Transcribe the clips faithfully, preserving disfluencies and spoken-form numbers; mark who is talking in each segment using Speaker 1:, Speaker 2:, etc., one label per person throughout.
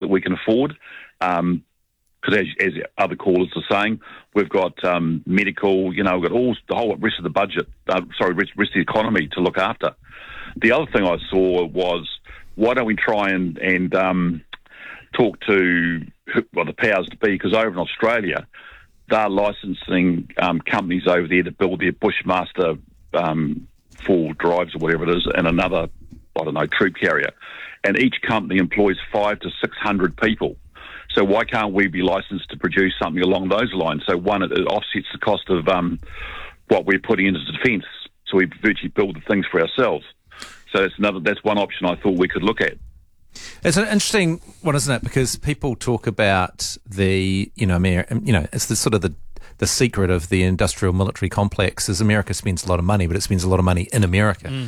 Speaker 1: we can afford. Um, Because as, as other callers are saying, we've got um, medical, you know, we've got all the whole rest of the budget, uh, sorry, rest, rest of the economy to look after. The other thing I saw was, why don't we try and, and um, talk to, well, the powers to be, because over in Australia, they're licensing um, companies over there to build their Bushmaster um, four drives or whatever it is, and another, I don't know, troop carrier. And each company employs five to six hundred people. So why can't we be licensed to produce something along those lines? So one, it offsets the cost of um, what we're putting into defence. So we virtually build the things for ourselves. So that's another. That's one option I thought we could look at.
Speaker 2: It's an interesting one, isn't it? Because people talk about the, you know, Amer- you know, it's the sort of the the secret of the industrial military complex is America spends a lot of money, but it spends a lot of money in America. Mm.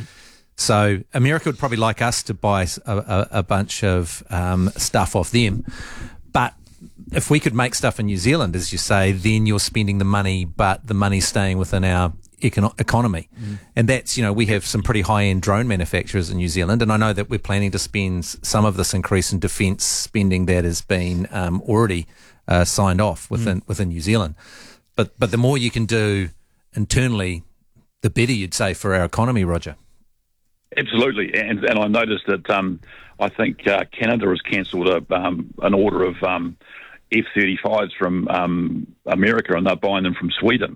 Speaker 2: So America would probably like us to buy a, a, a bunch of um, stuff off them. But if we could make stuff in New Zealand, as you say, then you're spending the money, but the money's staying within our econo- economy. Mm. And that's, you know, we have some pretty high-end drone manufacturers in New Zealand, and I know that we're planning to spend some of this increase in defence spending that has been um, already uh, signed off within mm. within New Zealand. But but the more you can do internally, the better, you'd say, for our economy, Roger.
Speaker 1: Absolutely. And, and I noticed that... Um, I think uh, Canada has cancelled a, um, an order of um, F thirty-fives from um, America, and they're buying them from Sweden.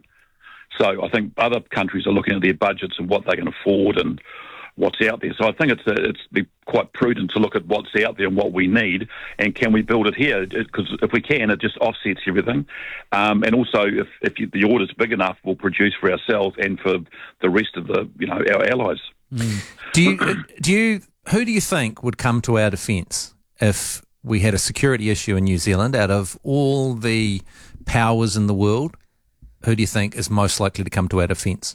Speaker 1: So I think other countries are looking at their budgets and what they can afford and what's out there. So I think it's a, it's be quite prudent to look at what's out there and what we need, and can we build it here? Because if we can, it just offsets everything. Um, and also, if, if you, the order's big enough, we'll produce for ourselves and for the rest of the, you know, our allies.
Speaker 2: Mm. Do you do you? Who do you think would come to our defence if we had a security issue in New Zealand? Out of all the powers in the world, who do you think is most likely to come to our defence?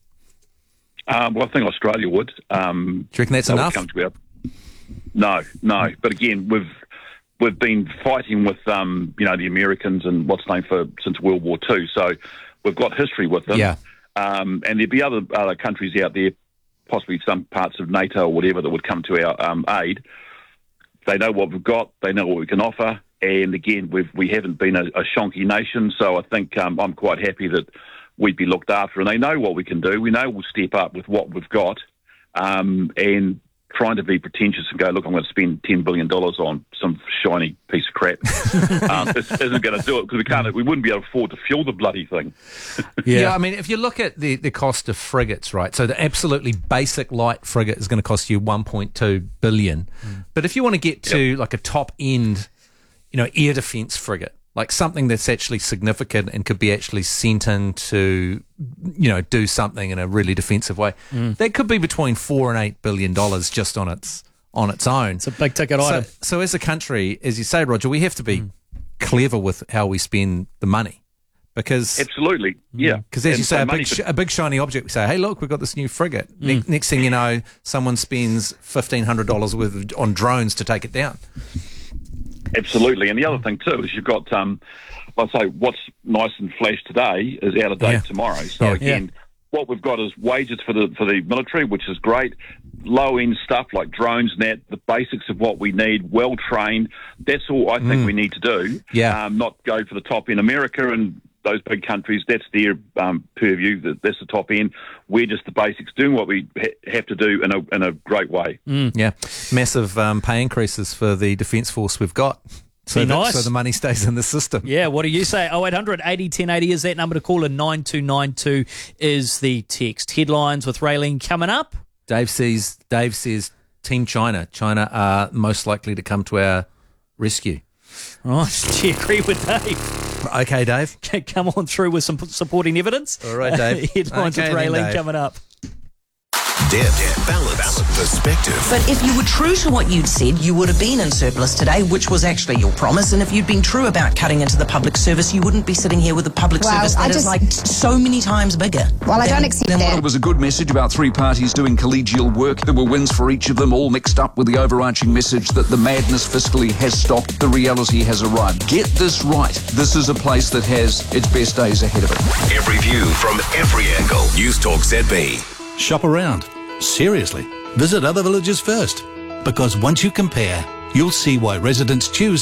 Speaker 1: Um, well, I think Australia would. Um,
Speaker 2: do you reckon that's enough?
Speaker 1: Come to our... No, no. But again, we've we've been fighting with um, you know, the Americans and what's named for since World War Two. So we've got history with them.
Speaker 2: Yeah.
Speaker 1: Um, and there'd be other other countries out there, possibly some parts of NATO or whatever, that would come to our um, aid. They know what we've got. They know what we can offer. And again, we've, we haven't been a, a shonky nation, so I think um, I'm quite happy that we'd be looked after. And they know what we can do. We know we'll step up with what we've got. Um, and trying to be pretentious and go, look, I'm going to spend ten billion dollars on some shiny piece of crap. um, this isn't going to do it, because we can't. We wouldn't be able to afford to fuel the bloody thing.
Speaker 2: yeah. yeah, I mean, if you look at the, the cost of frigates, right? So the absolutely basic light frigate is going to cost you one point two billion dollars. Mm. But if you want to get to yep. like a top end, you know, air defence frigate, like something that's actually significant and could be actually sent in to, you know, do something in a really defensive way, mm. that could be between four and eight billion dollars just on its on its own.
Speaker 3: It's a big ticket
Speaker 2: so,
Speaker 3: item.
Speaker 2: So as a country, as you say, Roger, we have to be mm. clever with how we spend the money, because
Speaker 1: absolutely, yeah.
Speaker 2: Because as
Speaker 1: and
Speaker 2: you say,
Speaker 1: so
Speaker 2: a big sh- a big shiny object. We say, hey, look, we've got this new frigate. Mm. Ne- next thing you know, someone spends fifteen hundred dollars worth of, on drones to take it down.
Speaker 1: Absolutely. And the other thing, too, is you've got, um, I'd say, what's nice and flash today is out of date yeah. tomorrow. So, yeah. again, yeah. what we've got is wages for the for the military, which is great. Low-end stuff like drones and that, the basics of what we need, well-trained. That's all I think mm. we need to do.
Speaker 2: Yeah.
Speaker 1: Um, not go for the top in America and those big countries. That's their um, purview. That's the top end. We're just the basics, doing what we ha- have to do in a in a great way.
Speaker 2: Mm. Yeah, massive um, pay increases for the Defence Force we've got. So,
Speaker 3: Be
Speaker 2: that,
Speaker 3: nice.
Speaker 2: so the money stays in the system.
Speaker 3: Yeah, what do you say? oh eight hundred eighty ten eighty is that number to call, and nine two nine two is the text. Headlines with Raylene coming up.
Speaker 2: Dave says, Dave says Team China. China are most likely to come to our rescue.
Speaker 3: Right, do you agree with Dave?
Speaker 2: Okay, Dave.
Speaker 3: Come on through with some supporting evidence.
Speaker 2: All right, Dave.
Speaker 3: Headlines
Speaker 2: okay,
Speaker 3: with Raylene
Speaker 2: Dave.
Speaker 3: coming up.
Speaker 4: Depth, balance, balance, perspective.
Speaker 5: But if you were true to what you'd said, you would have been in surplus today, which was actually your promise. And if you'd been true about cutting into the public service, you wouldn't be sitting here with a public
Speaker 6: well,
Speaker 5: service that
Speaker 6: I
Speaker 5: is
Speaker 6: just,
Speaker 5: like so many times bigger.
Speaker 6: Well, I
Speaker 5: than,
Speaker 6: don't accept
Speaker 5: than
Speaker 6: that.
Speaker 7: It was a good message about three parties doing collegial work. There were wins for each of them, all mixed up with the overarching message that the madness fiscally has stopped. The reality has arrived. Get this right. This is a place that has its best days ahead of it.
Speaker 4: Every view from every angle. News Talk Z B.
Speaker 8: Shop around. Seriously. Visit other villages first. Because once you compare, you'll see why residents choose